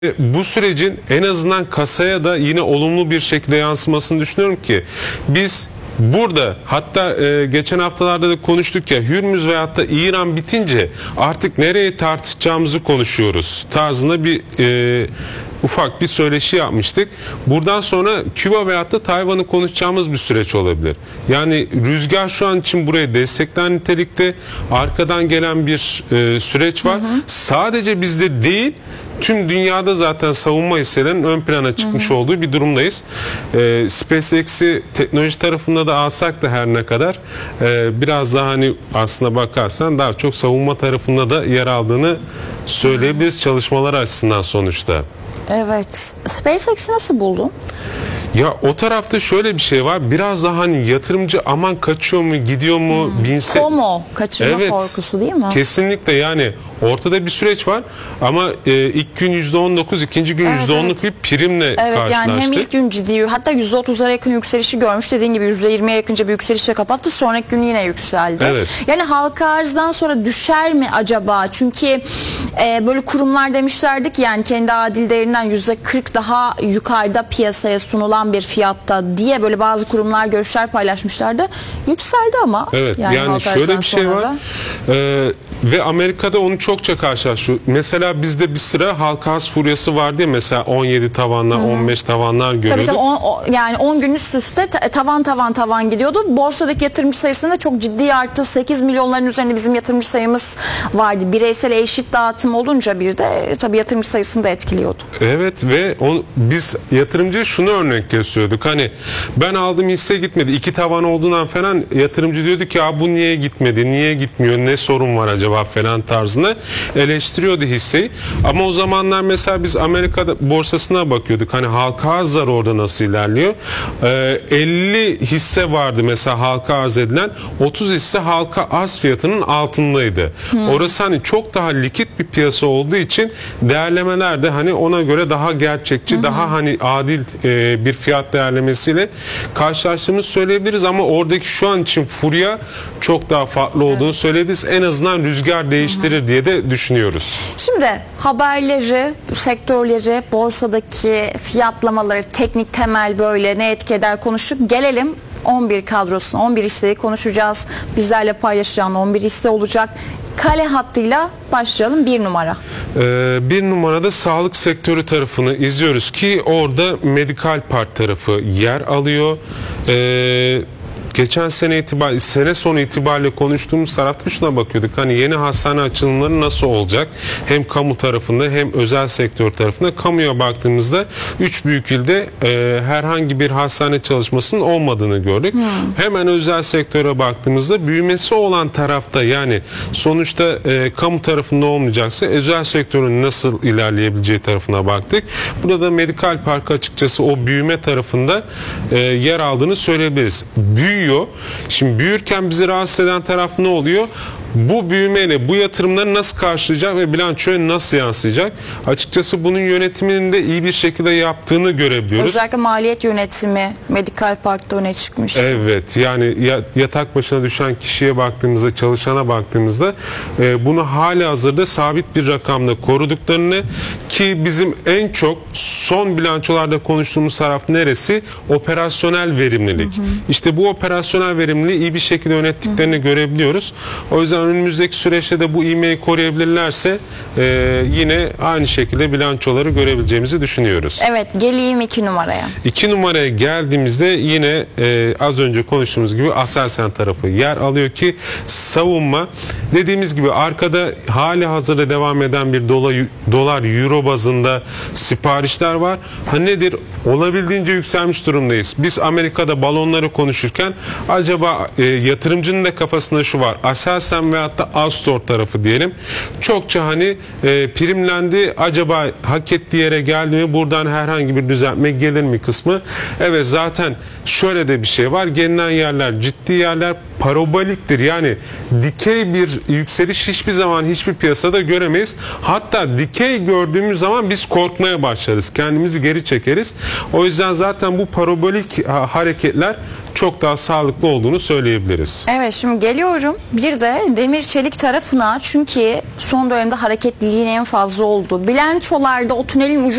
Bu sürecin en azından kasaya da yine olumlu bir şekilde yansımasını düşünüyorum ki biz burada hatta geçen haftalarda da konuştuk ya, Hürmüz veyahut da İran bitince artık nereye tartışacağımızı konuşuyoruz tarzında bir ufak bir söyleşi yapmıştık. Buradan sonra Küba veyahut da Tayvan'ı konuşacağımız bir süreç olabilir. Yani rüzgar şu an için buraya destekler nitelikte, arkadan gelen bir süreç var. Sadece bizde değil, tüm dünyada zaten savunma hisselerinin ön plana çıkmış olduğu bir durumdayız. SpaceX'i teknoloji tarafında da alsak da her ne kadar biraz daha hani aslına bakarsan daha çok savunma tarafında da yer aldığını söyleyebiliriz çalışmalar açısından sonuçta. Evet. SpaceX'i nasıl buldun? Ya o tarafta şöyle bir şey var. Biraz daha hani yatırımcı aman kaçıyor mu, gidiyor mu, binse... FOMO, kaçırma korkusu değil mi? Kesinlikle, yani ortada bir süreç var ama ilk gün %19, ikinci gün %10'luk bir primle karşılaştık. Yani hem ilk gün ciddi, hatta %30'lara yakın yükselişi görmüş. Dediğin gibi %20'ye yakınca bir yükselişle kapattı. Sonraki gün yine yükseldi. Evet. Yani halka arzdan sonra düşer mi acaba? Çünkü böyle kurumlar demişlerdi ki yani kendi adil değerinden %40 daha yukarıda piyasaya sunulan bir fiyatta diye böyle bazı kurumlar görüşler paylaşmışlardı. Yükseldi ama. Evet, yani şöyle bir şey var. Ve Amerika'da onu çokça karşılaşıyor. Mesela bizde bir sıra halka arz furyası vardı ya, mesela 17 tavanlar, 15 tavanlar görüyorduk. Tabii, yani 10 gün üst üste tavan gidiyordu. Borsadaki yatırımcı sayısında çok ciddi arttı. 8 milyonların üzerinde bizim yatırımcı sayımız vardı. Bireysel eşit dağıtım olunca bir de tabii yatırımcı sayısını da etkiliyordu. Evet ve biz yatırımcıya şunu örnek gösteriyorduk. Hani ben aldığım hisse gitmedi. 2 tavan olduğundan falan yatırımcı diyordu ki bu niye gitmedi, niye gitmiyor, ne sorun var acaba falan tarzında eleştiriyordu hisseyi. Ama o zamanlar mesela biz Amerika'da borsasına bakıyorduk. Hani halka arzlar orada nasıl ilerliyor? 50 hisse vardı mesela halka arz edilen. 30 hisse halka arz fiyatının altındaydı. Orası hani çok daha likit bir piyasa olduğu için değerlemeler de hani ona göre daha gerçekçi, daha hani adil bir fiyat değerlemesiyle karşılaştığımızı söyleyebiliriz ama oradaki şu an için furya çok daha farklı olduğunu söyleyebiliriz. En azından rüzgar değiştirir diye de düşünüyoruz. Şimdi haberleri, sektörleri, borsadaki fiyatlamaları, teknik temel böyle ne etki eder konuşup gelelim 11 kadrosuna, 11 hisseyi konuşacağız. Bizlerle paylaşacağın 11 hisse olacak. Kale hattıyla başlayalım. 1 numara. Bir numarada sağlık sektörü tarafını izliyoruz ki orada Medikal Park tarafı yer alıyor. Geçen sene sonu itibariyle konuştuğumuz tarafta şuna bakıyorduk. Hani yeni hastane açılımları nasıl olacak? Hem kamu tarafında hem özel sektör tarafında. Kamuya baktığımızda 3 büyük ilde herhangi bir hastane çalışmasının olmadığını gördük. Hemen özel sektöre baktığımızda büyümesi olan tarafta, yani sonuçta kamu tarafında olmayacaksa özel sektörün nasıl ilerleyebileceği tarafına baktık. Burada da Medikal Park açıkçası o büyüme tarafında yer aldığını söyleyebiliriz. Büyüyor. Şimdi büyürken bizi rahatsız eden taraf ne oluyor? Bu büyümeyle bu yatırımları nasıl karşılayacak ve bilançoya nasıl yansıyacak? Açıkçası bunun yönetiminin de iyi bir şekilde yaptığını görebiliyoruz. Özellikle maliyet yönetimi Medikal Park'ta öne çıkmış. Evet, yani yatak başına düşen kişiye baktığımızda, çalışana baktığımızda bunu halihazırda sabit bir rakamla koruduklarını, ki bizim en çok son bilançolarda konuştuğumuz taraf neresi? Operasyonel verimlilik. İşte bu operasyonel verimliliği iyi bir şekilde yönettiklerini görebiliyoruz. O yüzden önümüzdeki süreçte de bu ivmeyi koruyabilirlerse yine aynı şekilde bilançoları görebileceğimizi düşünüyoruz. Evet, geleyim 2 numaraya. 2 numaraya geldiğimizde yine az önce konuştuğumuz gibi Aselsan tarafı yer alıyor ki savunma, dediğimiz gibi arkada hali hazırda devam eden bir dolar euro bazında siparişler var. Nedir? Olabildiğince yükselmiş durumdayız. Biz Amerika'da balonları konuşurken acaba yatırımcının da kafasında şu var. Aselsan veyahut da Astor tarafı diyelim. Çokça hani primlendi. Acaba hak ettiği yere geldi mi? Buradan herhangi bir düzeltme gelir mi kısmı? Evet, zaten şöyle de bir şey var. Gelinen yerler, ciddi yerler paraboliktir. Yani dikey bir yükseliş hiçbir zaman hiçbir piyasada göremeyiz. Hatta dikey gördüğümüz zaman biz korkmaya başlarız. Kendimizi geri çekeriz. O yüzden zaten bu parabolik hareketler çok daha sağlıklı olduğunu söyleyebiliriz. Evet, şimdi geliyorum bir de demir çelik tarafına, çünkü son dönemde hareketliliğin en fazla olduğu bilançolarda o tünelin ucu